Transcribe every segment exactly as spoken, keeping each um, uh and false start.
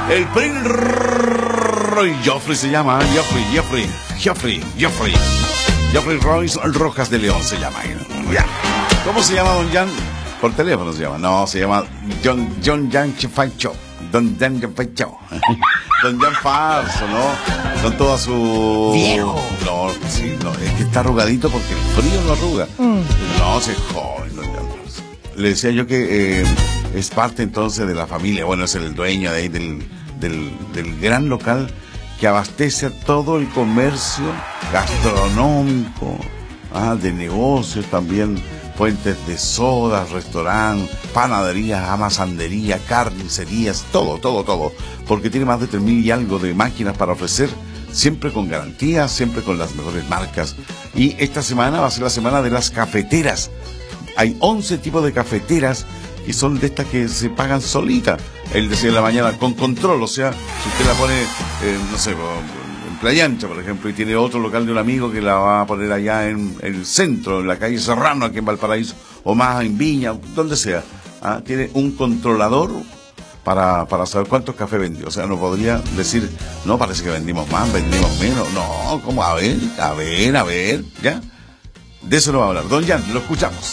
El Prince Roy Joffrey se llama, Joffrey, Joffrey, Joffrey, Joffrey. Joffrey Royce Rojas de León se llama. Ya. ¿Cómo se llama don Jan? Por teléfono se llama. No, se llama John John Jan Facho. Don Jan Facho. Don Jan Farso, ¿no? Con toda su... Viejo. No, sí, no, es que está arrugadito porque el frío lo arruga. Mm. No, se joven, don Jan Farso. Le decía yo que eh, es parte entonces de la familia. Bueno, es el dueño de ahí del, del, del gran local que abastece a todo el comercio gastronómico, ah, de negocios también, fuentes de sodas, restaurantes, panaderías, amasandería, carnicerías, todo, todo, todo, porque tiene más de tres mil y algo de máquinas para ofrecer, siempre con garantías, siempre con las mejores marcas. Y esta semana va a ser la semana de las cafeteras. Hay once tipos de cafeteras y son de estas que se pagan solitas. Él decía en la mañana, con control, o sea, si usted la pone, eh, no sé, en Playa Ancha, por ejemplo, y tiene otro local de un amigo que la va a poner allá en, en el centro, en la calle Serrano, aquí en Valparaíso, o más en Viña, donde sea, ¿ah? Tiene un controlador para, para saber cuántos cafés vendió. O sea, no podría decir, no, parece que vendimos más, vendimos menos. No, ¿cómo? A ver, a ver, a ver, ¿ya? De eso no va a hablar. Don Jan, lo escuchamos.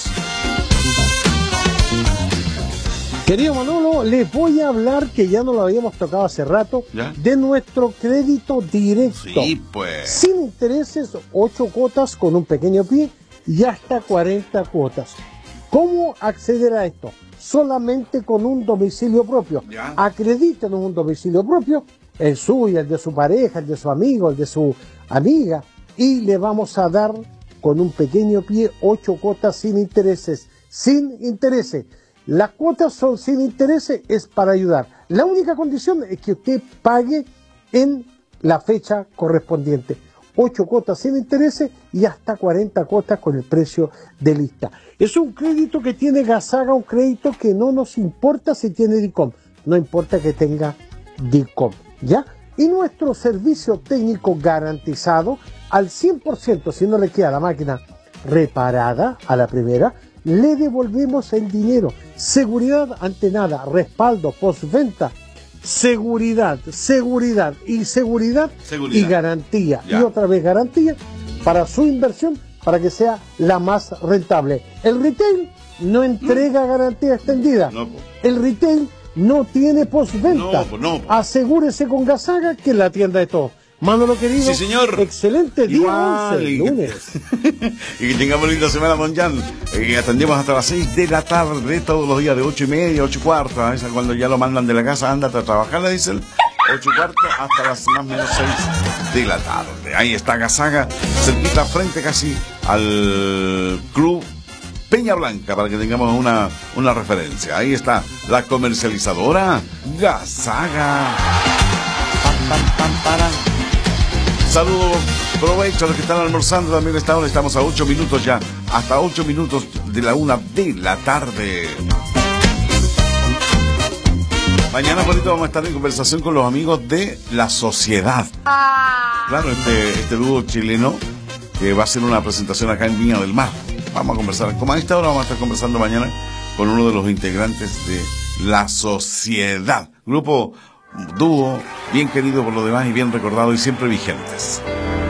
Querido Manolo, les voy a hablar, que ya no lo habíamos tocado hace rato, ¿ya?, de nuestro crédito directo. Sí, pues. Sin intereses, ocho cuotas con un pequeño pie y hasta cuarenta cuotas. ¿Cómo acceder a esto? Solamente con un domicilio propio. ¿Ya? Acredítenos un domicilio propio, el suyo, el de su pareja, el de su amigo, el de su amiga, y le vamos a dar con un pequeño pie ocho cuotas sin intereses. Sin intereses. Las cuotas son sin intereses, es para ayudar. La única condición es que usted pague en la fecha correspondiente. Ocho cuotas sin intereses y hasta cuarenta cuotas con el precio de lista. Es un crédito que tiene Gazaga, un crédito que no nos importa si tiene D I C O M. No importa que tenga D I C O M, ¿ya? Y nuestro servicio técnico garantizado al cien por ciento, si no le queda la máquina reparada a la primera, le devolvemos el dinero. Seguridad ante nada, respaldo, postventa, seguridad, seguridad y seguridad, seguridad. Y garantía. Ya. Y otra vez garantía para su inversión, para que sea la más rentable. El retail no entrega mm. garantía extendida. No, el retail no tiene postventa. No, no. Asegúrese con Gazaga, que es la tienda de todo. Manolo querido, sí, señor. Excelente día. Igual, once, y, lunes. Y que tengamos linda semana, don Jan. Y atendemos hasta las seis de la tarde, todos los días de ocho y media, ocho y cuarto. Esa cuando ya lo mandan de la casa, ándate a trabajar, le dicen. Ocho y cuarto hasta las más o menos seis de la tarde. Ahí está Gazaga, cerquita frente casi al club Peña Blanca, para que tengamos una, una referencia. Ahí está la comercializadora Gazaga. Pam, pam, pam, para. Saludos, provecho a los que están almorzando también esta hora. Estamos a ocho minutos ya, hasta ocho minutos de la una de la tarde. Mañana, bonito, vamos a estar en conversación con los amigos de La Sociedad. Claro, este, este dúo chileno que va a hacer una presentación acá en Viña del Mar. Vamos a conversar, como a esta hora vamos a estar conversando mañana con uno de los integrantes de La Sociedad. Grupo, dúo, bien querido por lo demás y bien recordado y siempre vigentes.